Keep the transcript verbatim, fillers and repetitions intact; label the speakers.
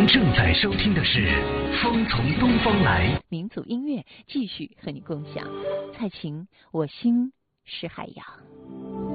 Speaker 1: 正在收听的是《风从东方来》，
Speaker 2: 民族音乐继续和你共享。蔡琴，我心是海洋。